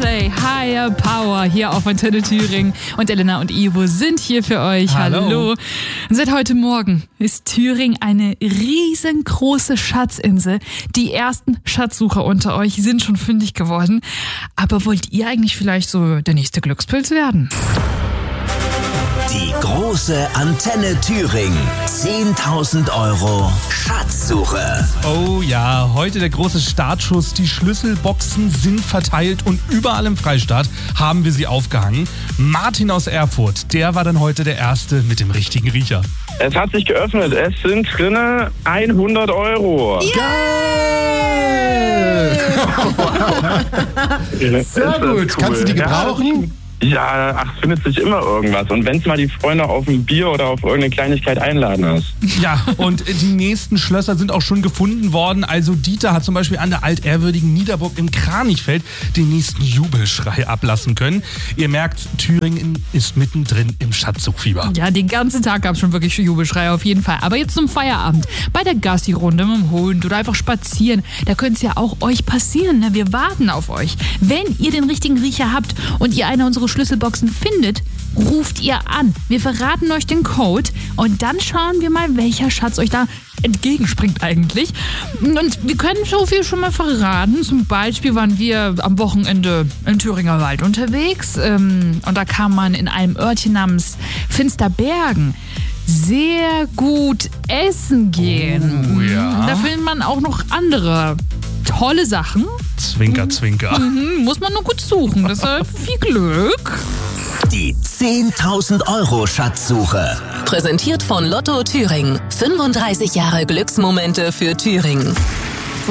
Ashley, Higher Power hier auf Antenne Thüringen. Und Elena und Ivo sind hier für euch. Hallo. Und seit heute Morgen ist Thüringen eine riesengroße Schatzinsel. Die ersten Schatzsucher unter euch sind schon fündig geworden. Aber wollt ihr eigentlich vielleicht so der nächste Glückspilz werden? Die große Antenne Thüringen. 10.000 € Schatzsuche. Oh ja, heute der große Startschuss. Die Schlüsselboxen sind verteilt und überall im Freistaat haben wir sie aufgehangen. Martin aus Erfurt, der war dann heute der Erste mit dem richtigen Riecher. Es hat sich geöffnet. Es sind drinne 100 €. Geil! Sehr gut. Cool. Kannst du die gebrauchen? Ja, findet sich immer irgendwas. Und wenn es mal die Freunde auf ein Bier oder auf irgendeine Kleinigkeit einladen hast. Ja, und die nächsten Schlösser sind auch schon gefunden worden. Also Dieter hat zum Beispiel an der altehrwürdigen Niederburg im Kranichfeld den nächsten Jubelschrei ablassen können. Ihr merkt, Thüringen ist mittendrin im Schatzsuchfieber. Ja, den ganzen Tag gab es schon wirklich Jubelschrei auf jeden Fall. Aber jetzt zum Feierabend. Bei der Gassi-Runde mit dem Hund oder einfach spazieren. Da könnte es ja auch euch passieren. Ne? Wir warten auf euch. Wenn ihr den richtigen Riecher habt und ihr eine unserer Schlüsselboxen findet, ruft ihr an. Wir verraten euch den Code und dann schauen wir mal, welcher Schatz euch da entgegenspringt eigentlich. Und wir können so viel schon mal verraten. Zum Beispiel waren wir am Wochenende im Thüringer Wald unterwegs und da kann man in einem Örtchen namens Finsterbergen sehr gut essen gehen. Oh, ja. Da findet man auch noch andere tolle Sachen. Zwinker, zwinker. Muss man nur gut suchen. Deshalb viel Glück. Die 10.000 € Schatzsuche. Präsentiert von Lotto Thüringen. 35 Jahre Glücksmomente für Thüringen.